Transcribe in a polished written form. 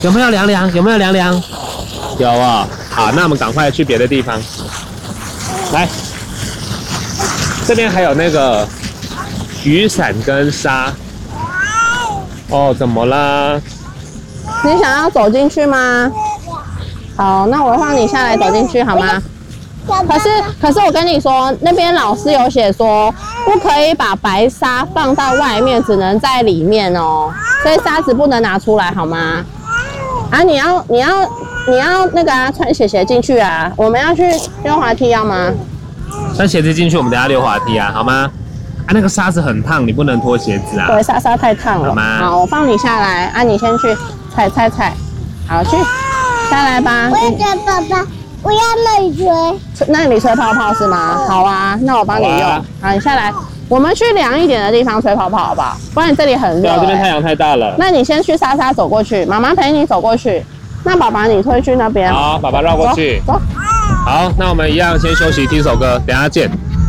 有没有凉凉？有没有凉凉？有啊、哦。好，那我们赶快去别的地方。来，这边还有那个雨伞跟纱。哦，怎么啦？ 你想要走进去吗？好，那我放你下来走进去好吗？可是我跟你说，那边老师有写说，不可以把白纱放在外面，只能在里面哦，所以沙子不能拿出来好吗？啊，你要那个啊，穿鞋进去啊，我们要去溜滑梯要吗？ 穿鞋子进去，我们等一下溜滑梯啊，好吗？啊，那个沙子很烫，你不能脱鞋子啊。 对，沙太烫了。 好吗？ 好，我放你下来啊，你先去踩。好，去下来吧。 我要叫爸爸，我要那里吹。 那你吹泡泡是吗？好啊，那我帮你用。好，你下来，我们去凉一点的地方吹泡泡好不好？不然这里很热。 对啊，这边太阳太大了。 那你先去沙走过去，妈妈陪你走过去。那爸爸你推去那边。 好，爸爸绕过去。 走。 好，那我们一样先休息，听首歌，等一下见。